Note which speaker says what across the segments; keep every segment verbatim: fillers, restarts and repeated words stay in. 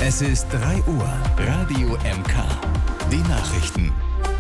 Speaker 1: Es ist drei Uhr. Radio M K. Die Nachrichten.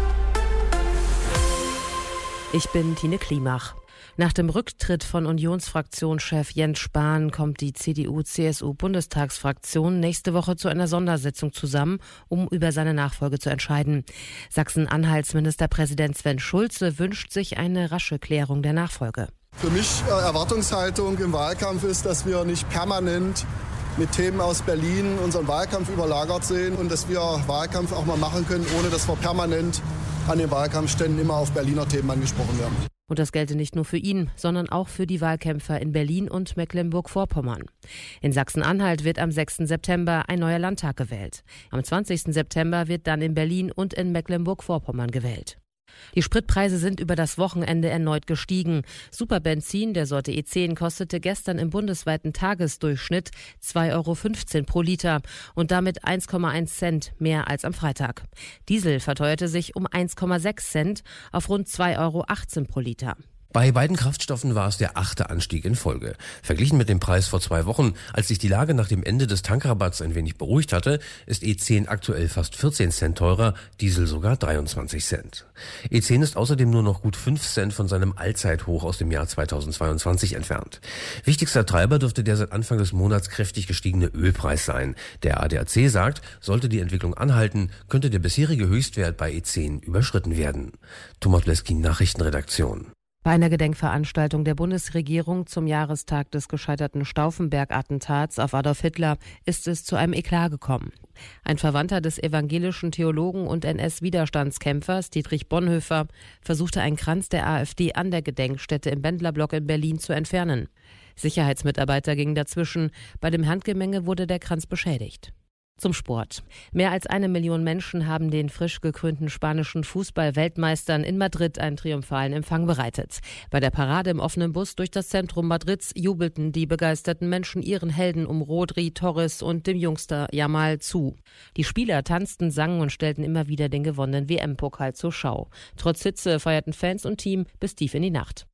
Speaker 2: Ich bin Tine Klimach. Nach dem Rücktritt von Unionsfraktionschef Jens Spahn kommt die C D U C S U-Bundestagsfraktion nächste Woche zu einer Sondersitzung zusammen, um über seine Nachfolge zu entscheiden. Sachsen-Anhalts Ministerpräsident Sven Schulze wünscht sich eine rasche Klärung der Nachfolge.
Speaker 3: Für mich äh, Erwartungshaltung im Wahlkampf ist, dass wir nicht permanent mit Themen aus Berlin unseren Wahlkampf überlagert sehen und dass wir Wahlkampf auch mal machen können, ohne dass wir permanent an den Wahlkampfständen immer auf Berliner Themen angesprochen werden.
Speaker 2: Und das gelte nicht nur für ihn, sondern auch für die Wahlkämpfer in Berlin und Mecklenburg-Vorpommern. In Sachsen-Anhalt wird am sechsten September ein neuer Landtag gewählt. Am zwanzigsten September wird dann in Berlin und in Mecklenburg-Vorpommern gewählt. Die Spritpreise sind über das Wochenende erneut gestiegen. Superbenzin der Sorte E zehn kostete gestern im bundesweiten Tagesdurchschnitt zwei Euro fünfzehn pro Liter und damit eins Komma eins Cent mehr als am Freitag. Diesel verteuerte sich um eins Komma sechs Cent auf rund zwei Euro achtzehn pro Liter.
Speaker 4: Bei beiden Kraftstoffen war es der achte Anstieg in Folge. Verglichen mit dem Preis vor zwei Wochen, als sich die Lage nach dem Ende des Tankrabatts ein wenig beruhigt hatte, ist E zehn aktuell fast vierzehn Cent teurer, Diesel sogar dreiundzwanzig Cent. E zehn ist außerdem nur noch gut fünf Cent von seinem Allzeithoch aus dem Jahr zweitausendzweiundzwanzig entfernt. Wichtigster Treiber dürfte der seit Anfang des Monats kräftig gestiegene Ölpreis sein. Der A D A C sagt, sollte die Entwicklung anhalten, könnte der bisherige Höchstwert bei E zehn überschritten werden. Thomas Bleskin, Nachrichtenredaktion.
Speaker 2: Bei einer Gedenkveranstaltung der Bundesregierung zum Jahrestag des gescheiterten Stauffenberg-Attentats auf Adolf Hitler ist es zu einem Eklat gekommen. Ein Verwandter des evangelischen Theologen und N S-Widerstandskämpfers Dietrich Bonhoeffer versuchte einen Kranz der AfD an der Gedenkstätte im Bendlerblock in Berlin zu entfernen. Sicherheitsmitarbeiter gingen dazwischen. Bei dem Handgemenge wurde der Kranz beschädigt. Zum Sport. Mehr als eine Million Menschen haben den frisch gekrönten spanischen Fußball-Weltmeistern in Madrid einen triumphalen Empfang bereitet. Bei der Parade im offenen Bus durch das Zentrum Madrids jubelten die begeisterten Menschen ihren Helden um Rodri, Torres und dem Jungster Yamal zu. Die Spieler tanzten, sangen und stellten immer wieder den gewonnenen W M-Pokal zur Schau. Trotz Hitze feierten Fans und Team bis tief in die Nacht.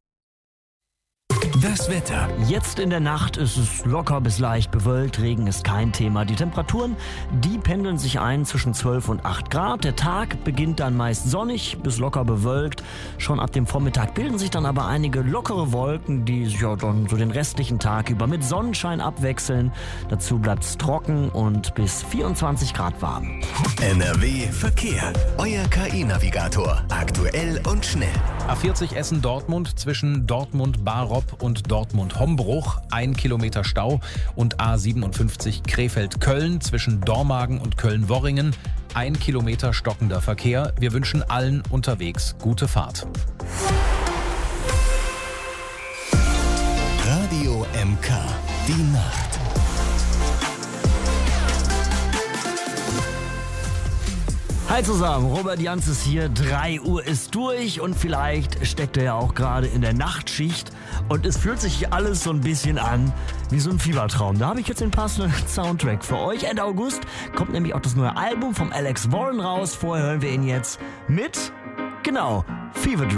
Speaker 1: Das Wetter.
Speaker 5: Jetzt in der Nacht ist es locker bis leicht bewölkt, Regen ist kein Thema. Die Temperaturen, die pendeln sich ein zwischen zwölf und acht Grad. Der Tag beginnt dann meist sonnig bis locker bewölkt. Schon ab dem Vormittag bilden sich dann aber einige lockere Wolken, die sich ja dann so den restlichen Tag über mit Sonnenschein abwechseln. Dazu bleibt es trocken und bis vierundzwanzig Grad warm.
Speaker 1: N R W Verkehr. Euer K I-Navigator. Aktuell und schnell.
Speaker 6: A vierzig Essen-Dortmund zwischen Dortmund-Barop und Dortmund-Hombruch, ein Kilometer Stau, und A siebenundfünfzig Krefeld-Köln zwischen Dormagen und Köln-Worringen, ein Kilometer stockender Verkehr. Wir wünschen allen unterwegs gute Fahrt.
Speaker 1: Radio M K. Die Nacht.
Speaker 5: Hi zusammen, Robert Jans ist hier, drei Uhr ist durch und vielleicht steckt er ja auch gerade in der Nachtschicht und es fühlt sich alles so ein bisschen an wie so ein Fiebertraum. Da habe ich jetzt den passenden Soundtrack für euch. Ende August kommt nämlich auch das neue Album vom Alex Warren raus. Vorher hören wir ihn jetzt mit, genau, Fever Dream.